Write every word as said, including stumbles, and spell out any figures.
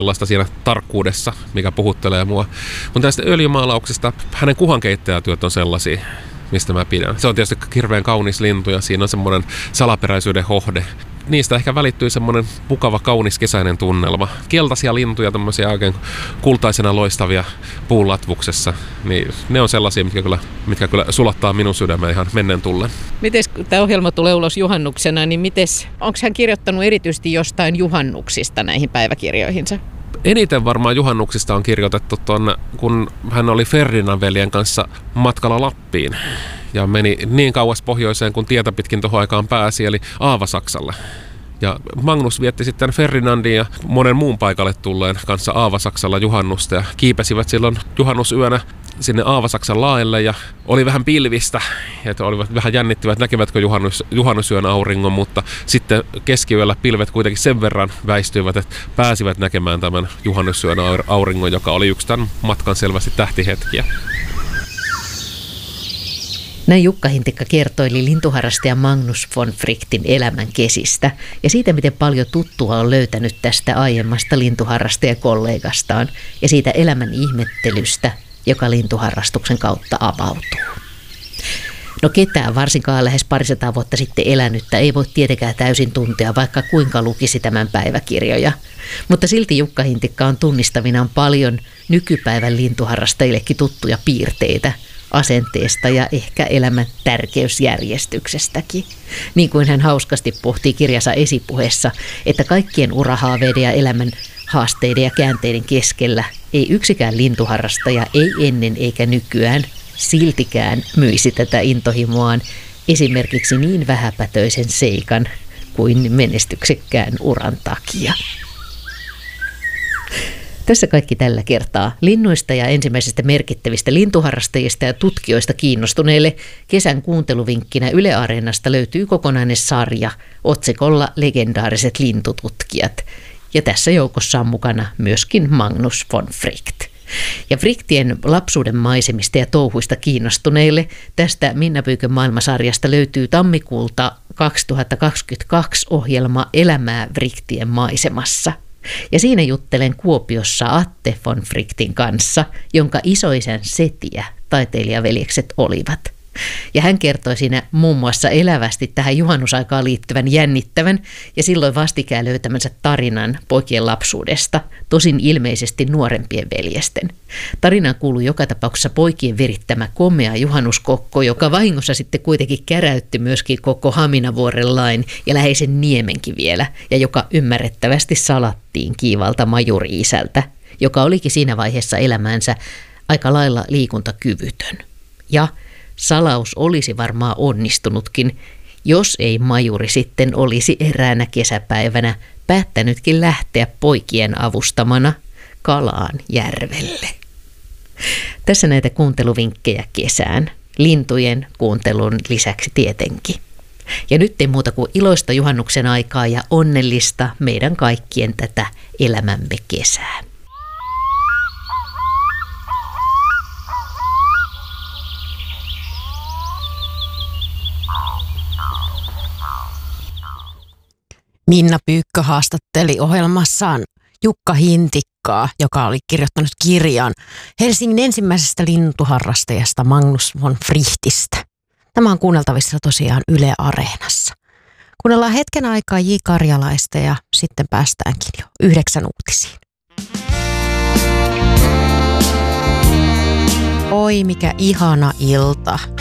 sellaista siinä tarkkuudessa, mikä puhuttelee mua. Mutta tästä öljymaalauksesta, hänen kuhankeittäjätyöt on sellaisia, mistä mä pidän. Se on tietysti hirveän kaunis lintu ja siinä on semmoinen salaperäisyyden hohde. Niistä ehkä välittyy semmoinen mukava, kaunis kesäinen tunnelma. Keltaisia lintuja, tämmöisiä oikein kultaisena loistavia puunlatvuksessa. Niin ne on sellaisia, mitkä kyllä, mitkä kyllä sulattaa minun sydämeen ihan mennen tullen. Mites, kun tämä ohjelma tulee ulos juhannuksena, niin mites, onko hän kirjoittanut erityisesti jostain juhannuksista näihin päiväkirjoihinsa? Eniten varmaan juhannuksista on kirjoitettu tuonne, kun hän oli Ferdinan veljen kanssa matkalla Lappiin. Ja meni niin kauas pohjoiseen, kun tietä pitkin tuohon aikaan pääsi, eli Aavasaksalle. Ja Magnus vietti sitten Ferdinandin ja monen muun paikalle tulleen kanssa Aavasaksalla juhannusta. Ja kiipesivät silloin juhannusyönä sinne Aavasaksan laelle ja oli vähän pilvistä. Että olivat vähän jännittivät, näkevätkö juhannus, juhannusyön auringon, mutta sitten keskiyöllä pilvet kuitenkin sen verran väistyivät, että pääsivät näkemään tämän juhannusyön auringon, joka oli yksi tämän matkan selvästi tähtihetkiä. Näin Jukka Hintikka kertoili lintuharrastaja Magnus von Frichtin elämän kesistä ja siitä, miten paljon tuttua on löytänyt tästä aiemmasta lintuharrastajakollegastaan ja siitä elämän ihmettelystä, joka lintuharrastuksen kautta avautuu. No ketään, varsinkaan lähes parisataa vuotta sitten elänyttä, ei voi tietenkään täysin tuntea, vaikka kuinka lukisi tämän päiväkirjoja. Mutta silti Jukka Hintikka on tunnistavinaan paljon nykypäivän lintuharrastajillekin tuttuja piirteitä asenteesta ja ehkä elämän tärkeysjärjestyksestäkin. Niin kuin hän hauskasti pohtii kirjansa esipuheessa, että kaikkien urahaaveiden ja elämän haasteiden ja käänteiden keskellä ei yksikään lintuharrastaja, ei ennen eikä nykyään, siltikään myisi tätä intohimoaan esimerkiksi niin vähäpätöisen seikan kuin menestyksekkään uran takia. Tässä kaikki tällä kertaa. Linnuista ja ensimmäisistä merkittävistä lintuharrastajista ja tutkijoista kiinnostuneille kesän kuunteluvinkkinä Yle Areenasta löytyy kokonainen sarja otsikolla Legendaariset lintututkijat. Ja tässä joukossa on mukana myöskin Magnus von Fricht. Ja Frichtien lapsuuden maisemista ja touhuista kiinnostuneille tästä Minna Pyykön maailmasarjasta löytyy tammikuulta kaksituhattakaksikymmentäkaksi ohjelma Elämää Frichtien maisemassa. Ja siinä juttelen Kuopiossa Atte von Frichtin kanssa, jonka isoisän setiä taiteilijaveljekset olivat. Ja hän kertoi siinä muun muassa elävästi tähän juhannusaikaan liittyvän jännittävän ja silloin vastikään löytämänsä tarinan poikien lapsuudesta, tosin ilmeisesti nuorempien veljesten. Tarinaan kuului joka tapauksessa poikien virittämä komea juhannuskokko, joka vahingossa sitten kuitenkin käräytti myöskin koko Haminavuoren lain ja läheisen niemenkin vielä, ja joka ymmärrettävästi salattiin kiivalta majuri-isältä, joka olikin siinä vaiheessa elämäänsä aika lailla liikuntakyvytön. Ja salaus olisi varmaan onnistunutkin, jos ei majuri sitten olisi eräänä kesäpäivänä päättänytkin lähteä poikien avustamana Kalaan järvelle. Tässä näitä kuunteluvinkkejä kesään, lintujen kuuntelun lisäksi tietenkin. Ja nyt ei muuta kuin iloista juhannuksen aikaa ja onnellista meidän kaikkien tätä elämämme kesää. Minna Pyykkö haastatteli ohjelmassaan Jukka Hintikkaa, joka oli kirjoittanut kirjan Helsingin ensimmäisestä lintuharrastajasta Magnus von Frichtistä. Tämä on kuunneltavissa tosiaan Yle Areenassa. Kuunnellaan hetken aikaa J. Karjalaista ja sitten päästäänkin jo yhdeksän uutisiin. Oi mikä ihana ilta.